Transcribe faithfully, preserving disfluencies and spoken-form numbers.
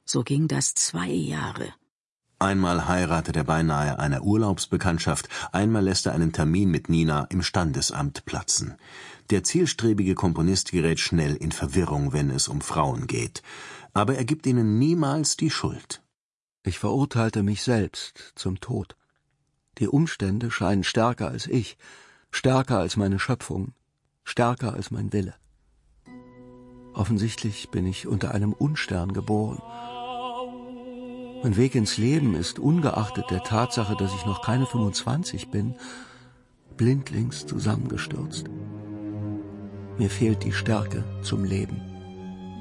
So ging das zwei Jahre. Einmal heiratet er beinahe einer Urlaubsbekanntschaft, einmal lässt er einen Termin mit Nina im Standesamt platzen. Der zielstrebige Komponist gerät schnell in Verwirrung, wenn es um Frauen geht. Aber er gibt ihnen niemals die Schuld. Ich verurteilte mich selbst zum Tod. Die Umstände scheinen stärker als ich, stärker als meine Schöpfung, stärker als mein Wille. Offensichtlich bin ich unter einem Unstern geboren. Mein Weg ins Leben ist, ungeachtet der Tatsache, dass ich noch keine fünfundzwanzig bin, blindlings zusammengestürzt. Mir fehlt die Stärke zum Leben.